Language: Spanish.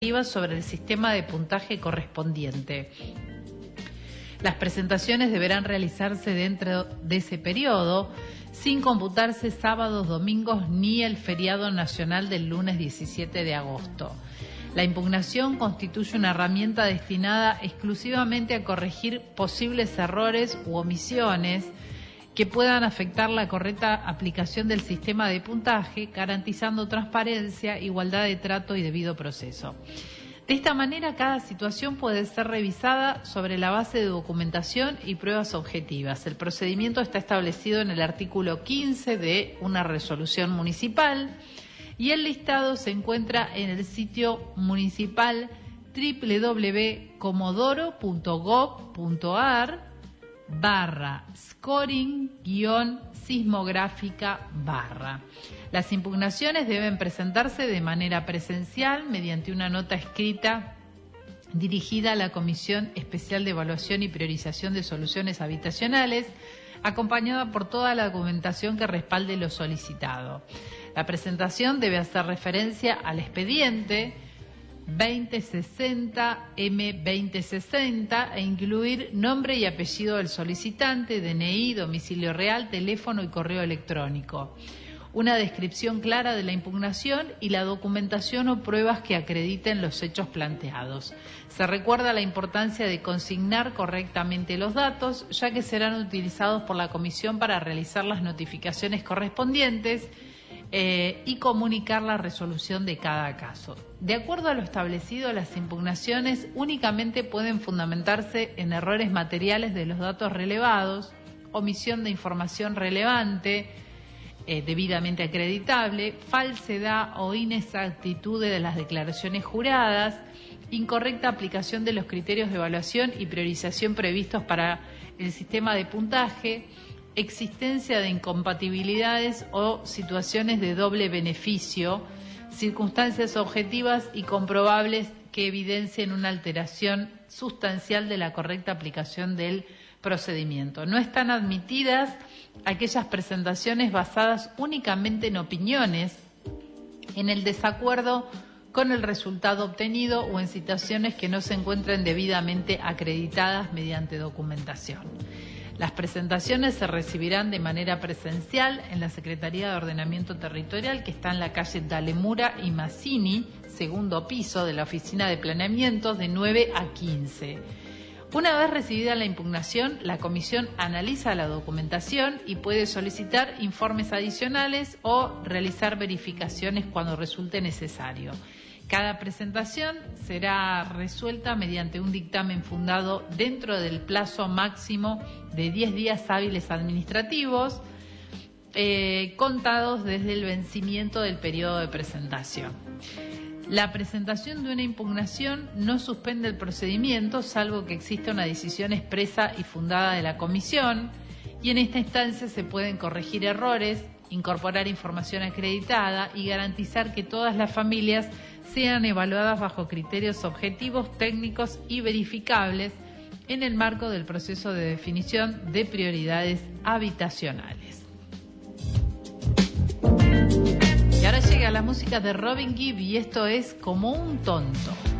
sobre el sistema de puntaje correspondiente. Las presentaciones deberán realizarse dentro de ese periodo, sin computarse sábados, domingos ni el feriado nacional del lunes 17 de agosto. La impugnación constituye una herramienta destinada exclusivamente a corregir posibles errores u omisiones que puedan afectar la correcta aplicación del sistema de puntaje, garantizando transparencia, igualdad de trato y debido proceso. De esta manera, cada situación puede ser revisada sobre la base de documentación y pruebas objetivas. El procedimiento está establecido en el artículo 15 de una resolución municipal y el listado se encuentra en el sitio municipal www.comodoro.gov.ar/scoring-sismográfica/. Las impugnaciones deben presentarse de manera presencial mediante una nota escrita dirigida a la Comisión Especial de Evaluación y Priorización de Soluciones Habitacionales, acompañada por toda la documentación que respalde lo solicitado. La presentación debe hacer referencia al expediente 2060 M2060 e incluir nombre y apellido del solicitante, DNI, domicilio real, teléfono y correo electrónico, una descripción clara de la impugnación y la documentación o pruebas que acrediten los hechos planteados. Se recuerda la importancia de consignar correctamente los datos, ya que serán utilizados por la comisión para realizar las notificaciones correspondientes y comunicar la resolución de cada caso. De acuerdo a lo establecido, las impugnaciones únicamente pueden fundamentarse en errores materiales de los datos relevados, omisión de información relevante, debidamente acreditable, falsedad o inexactitud de las declaraciones juradas, incorrecta aplicación de los criterios de evaluación y priorización previstos para el sistema de puntaje, existencia de incompatibilidades o situaciones de doble beneficio, circunstancias objetivas y comprobables que evidencien una alteración sustancial de la correcta aplicación del procedimiento. No están admitidas aquellas presentaciones basadas únicamente en opiniones, en el desacuerdo con el resultado obtenido o en situaciones que no se encuentren debidamente acreditadas mediante documentación. Las presentaciones se recibirán de manera presencial en la Secretaría de Ordenamiento Territorial, que está en la calle Dalemura y Mazzini, segundo piso de la Oficina de Planeamientos, de 9 a 15. Una vez recibida la impugnación, la comisión analiza la documentación y puede solicitar informes adicionales o realizar verificaciones cuando resulte necesario. Cada presentación será resuelta mediante un dictamen fundado dentro del plazo máximo de 10 días hábiles administrativos, contados desde el vencimiento del periodo de presentación. La presentación de una impugnación no suspende el procedimiento, salvo que exista una decisión expresa y fundada de la comisión, y en esta instancia se pueden corregir errores, incorporar información acreditada y garantizar que todas las familias sean evaluadas bajo criterios objetivos, técnicos y verificables en el marco del proceso de definición de prioridades habitacionales. Y ahora llega la música de Robin Gibb y esto es Como un tonto.